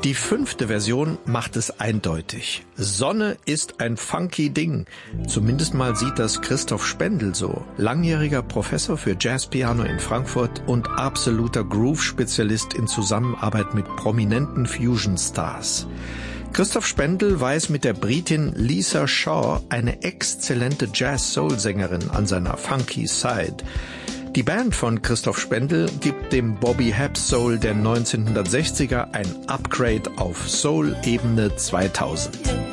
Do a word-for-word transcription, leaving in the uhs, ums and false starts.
Die fünfte Version macht es eindeutig. Sonne ist ein funky Ding. Zumindest mal sieht das Christoph Spendel so. Langjähriger Professor für Jazzpiano in Frankfurt und absoluter Groove-Spezialist in Zusammenarbeit mit prominenten Fusion-Stars. Christoph Spendel weiß mit der Britin Lisa Shaw eine exzellente Jazz-Soul-Sängerin an seiner funky Side. Die Band von Christoph Spendel gibt dem Bobby Hebb Soul der neunzehnhundertsechziger ein Upgrade auf Soul-Ebene zweitausend.